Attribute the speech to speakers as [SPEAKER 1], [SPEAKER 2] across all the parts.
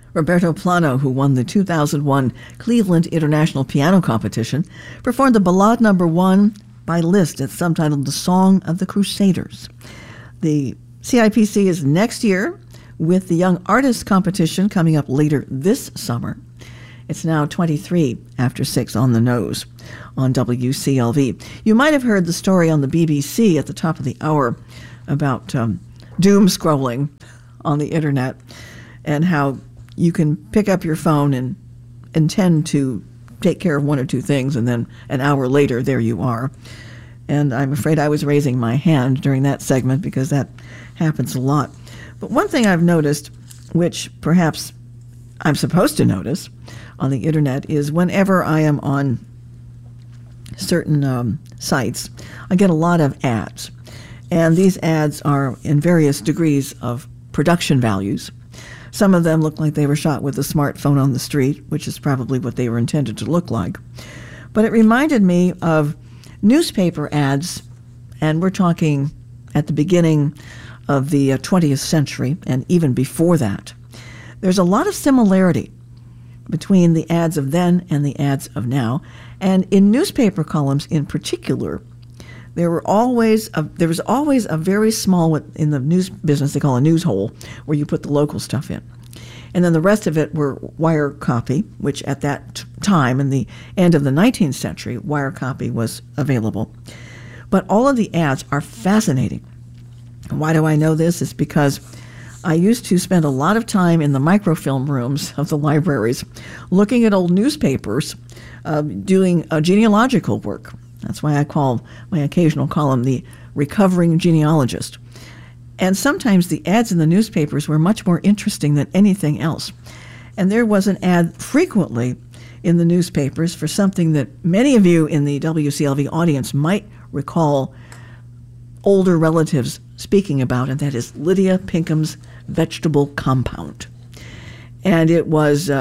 [SPEAKER 1] Roberto Plano, who won the 2001 Cleveland International Piano Competition, performed the Ballade No. 1 by Liszt. It's subtitled The Song of the Crusaders. The CIPC is next year with the Young Artists Competition coming up later this summer. It's now 23 after 6 on the nose on WCLV. You might have heard the story on the BBC at the top of the hour about doom scrolling on the internet and how you can pick up your phone and intend to take care of one or two things, and then an hour later, there you are. And I'm afraid I was raising my hand during that segment because that happens a lot. But one thing I've noticed, which perhaps I'm supposed to notice on the internet, is whenever I am on certain sites, I get a lot of ads. And these ads are in various degrees of production values. Some of them look like they were shot with a smartphone on the street, which is probably what they were intended to look like. But it reminded me of newspaper ads, and we're talking at the beginning of the 20th century and even before that. There's a lot of similarity between the ads of then and the ads of now. And in newspaper columns in particular, there was always a very small, in the news business they call a news hole, where you put the local stuff in. And then the rest of it were wire copy, which at that time, in the end of the 19th century, wire copy was available. But all of the ads are fascinating. Why do I know this? It's because I used to spend a lot of time in the microfilm rooms of the libraries looking at old newspapers, doing genealogical work. That's why I call my occasional column the recovering genealogist. And sometimes the ads in the newspapers were much more interesting than anything else. And there was an ad frequently in the newspapers for something that many of you in the WCLV audience might recall older relatives speaking about, and that is Lydia Pinkham's Vegetable Compound. And it was,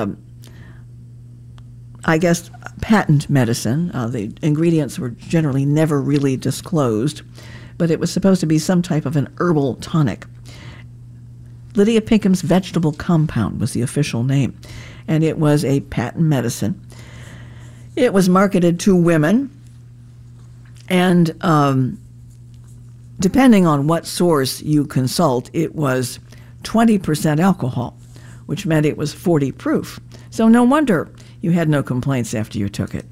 [SPEAKER 1] I guess, patent medicine. The ingredients were generally never really disclosed, but it was supposed to be some type of an herbal tonic. Lydia Pinkham's Vegetable Compound was the official name, and it was a patent medicine. It was marketed to women, and depending on what source you consult, it was 20% alcohol, which meant it was 40 proof. So no wonder you had no complaints after you took it.